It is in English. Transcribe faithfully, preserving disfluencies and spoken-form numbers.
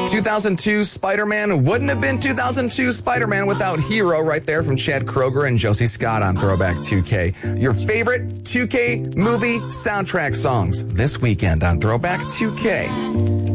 two thousand two Spider-Man wouldn't have been two thousand two Spider-Man without Hero right there from Chad Kroeger and Josie Scott on Throwback two K. Your favorite two K movie soundtrack songs this weekend on Throwback two K.